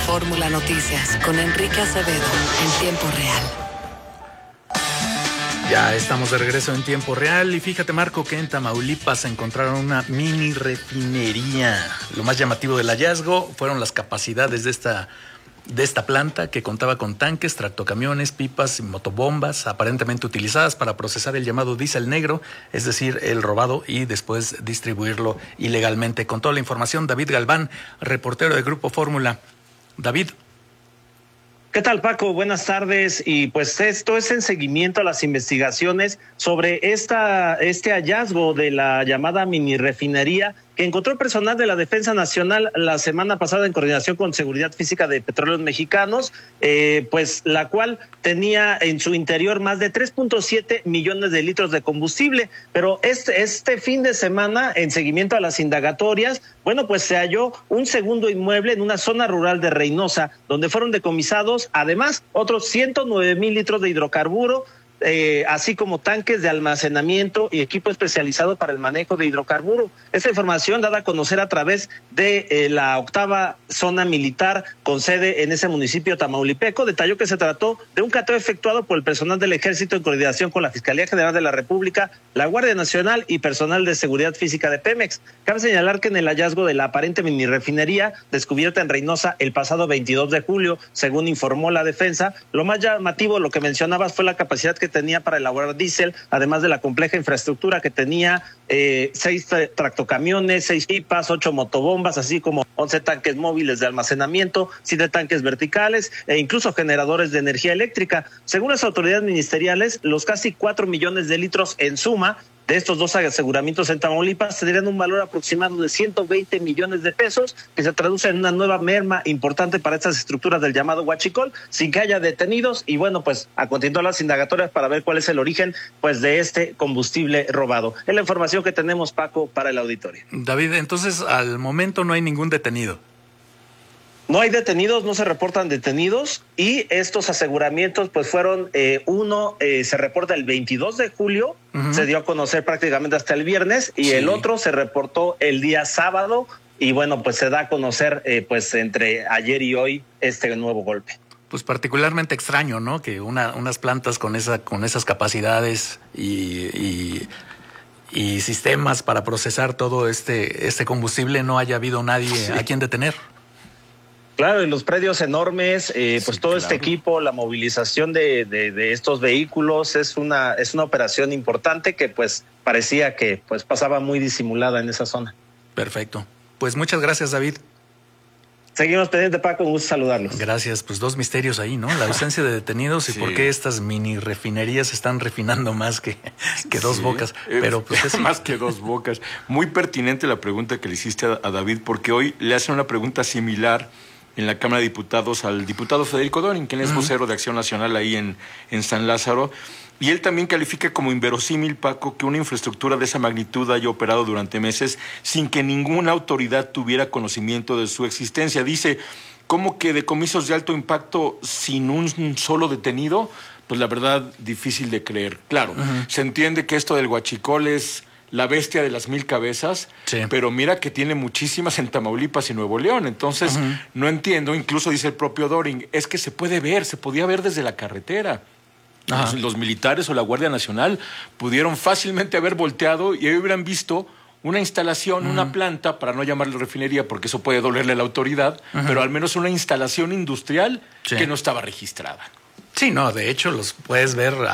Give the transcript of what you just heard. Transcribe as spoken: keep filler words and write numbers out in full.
Fórmula Noticias con Enrique Acevedo en tiempo real. Ya estamos de regreso en tiempo real y fíjate, Marco, que en Tamaulipas encontraron una mini refinería. Lo más llamativo del hallazgo fueron las capacidades de esta, de esta planta, que contaba con tanques, tractocamiones, pipas y motobombas aparentemente utilizadas para procesar el llamado diésel negro, es decir, el robado y después distribuirlo ilegalmente. Con toda la información, David Galván, reportero de Grupo Fórmula. David. ¿Qué tal, Paco? Buenas tardes. Y pues esto es en seguimiento a las investigaciones sobre esta, este hallazgo de la llamada mini refinería que encontró personal de la Defensa Nacional la semana pasada en coordinación con Seguridad Física de Petróleos Mexicanos, eh, pues la cual tenía en su interior más de tres punto siete millones de litros de combustible. Pero este, este fin de semana, en seguimiento a las indagatorias, bueno, pues se halló un segundo inmueble en una zona rural de Reynosa, donde fueron decomisados además otros ciento nueve mil litros de hidrocarburo, Eh, así como tanques de almacenamiento y equipo especializado para el manejo de hidrocarburo. Esta información dada a conocer a través de eh, la octava zona militar con sede en ese municipio tamaulipeco, detalló que se trató de un cateo efectuado por el personal del Ejército en coordinación con la Fiscalía General de la República, la Guardia Nacional y personal de Seguridad Física de Pemex. Cabe señalar que en el hallazgo de la aparente mini refinería descubierta en Reynosa el pasado veintidós de julio, según informó la defensa, lo más llamativo, lo que mencionabas, fue la capacidad que tenía para elaborar diésel, además de la compleja infraestructura que tenía, eh, seis tractocamiones, seis pipas, ocho motobombas, así como once tanques móviles de almacenamiento, siete tanques verticales e incluso generadores de energía eléctrica. Según las autoridades ministeriales, los casi cuatro millones de litros en suma de estos dos aseguramientos en Tamaulipas tendrían un valor aproximado de ciento veinte millones de pesos, que se traduce en una nueva merma importante para estas estructuras del llamado huachicol, sin que haya detenidos. Y bueno, pues a continuar las indagatorias para ver cuál es el origen pues de este combustible robado. Es la información que tenemos, Paco, para el auditorio. David, entonces al momento no hay ningún detenido. No hay detenidos, no se reportan detenidos, y estos aseguramientos pues fueron, eh, uno eh, se reporta el veintidós de julio, uh-huh. Se dio a conocer prácticamente hasta el viernes, y sí. El otro se reportó el día sábado, y bueno, pues se da a conocer eh, pues entre ayer y hoy este nuevo golpe. Pues particularmente extraño, ¿no? Que una, unas plantas con esa, con esas capacidades y, y y sistemas para procesar todo este, este combustible no haya habido nadie sí. a quien detener. Claro, y los predios enormes, eh, pues sí, todo claro. Este equipo, la movilización de, de, de estos vehículos es una es una operación importante que pues parecía que pues pasaba muy disimulada en esa zona. Perfecto. Pues muchas gracias, David. Seguimos pendiente, Paco, un gusto saludarlos. Gracias, pues dos misterios ahí, ¿no? La ausencia de detenidos sí. Y por qué estas mini refinerías están refinando más que, que dos sí. bocas. Pero pues es más que dos bocas. Muy pertinente la pregunta que le hiciste a, a David, porque hoy le hacen una pregunta similar en la Cámara de Diputados al diputado Federico Dorin, quien es uh-huh. vocero de Acción Nacional ahí en, en San Lázaro, y él también califica como inverosímil, Paco, que una infraestructura de esa magnitud haya operado durante meses sin que ninguna autoridad tuviera conocimiento de su existencia. Dice, ¿cómo que decomisos de alto impacto sin un solo detenido? Pues la verdad, difícil de creer. Claro, uh-huh. se entiende que esto del huachicol es la bestia de las mil cabezas, sí. pero mira que tiene muchísimas en Tamaulipas y Nuevo León, entonces uh-huh. no entiendo, incluso dice el propio Doring, es que se puede ver, se podía ver desde la carretera. Los, los militares o la Guardia Nacional pudieron fácilmente haber volteado y ahí hubieran visto una instalación, uh-huh. una planta, para no llamarle refinería porque eso puede dolerle a la autoridad, uh-huh. pero al menos una instalación industrial sí. que no estaba registrada. Sí, no, de hecho los puedes ver